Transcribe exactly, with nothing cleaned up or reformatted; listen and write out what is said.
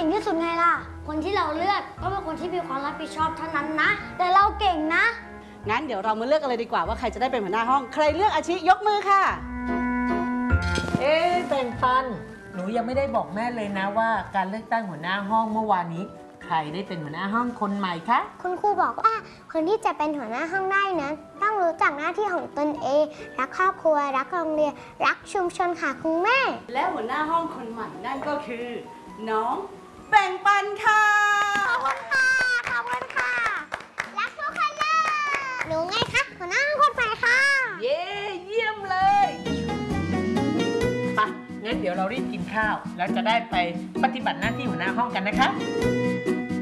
ก่งที่สุดไงล่ะคนที่เราเลือกก็เป็นคนที่มีความรับผิดชอบเท่านั้นนะแต่เราเก่งนะงั้นเดี๋ยวเรามาเลือกกันเลยดีกว่าว่าใครจะได้เป็นหัวหน้าห้องใครเลือกอาชิยกมือค่ะเอ๊ะแบ่งปันหนูยังไม่ได้บอกแม่เลยนะว่าการเลือกตั้งหัวหน้าห้องเมื่อวานนี้ใครได้เป็นหัวหน้าห้องคนใหม่คะคุณครูบอกว่าคนที่จะเป็นหัวหน้าห้องได้นั้นต้องรู้จักหน้าที่ของตนเองรักครอบครัวรักโรงเรียนรักชุมชนค่ะคุณแม่และหัวหน้าห้องคนใหม่นั่นก็คือน้องแบ่งปันค่ะขอบคุณค่ะขอบคุณค่ะรักทุกคนเลยหนูไงคะหัวหน้าห้องคนใหม่ค่ะเย้เยี่ยมเลยไปงั้นเดี๋ยวเรารีบกินข้าวแล้วจะได้ไปปฏิบัติหน้าที่หัวหน้าห้องกันนะคะ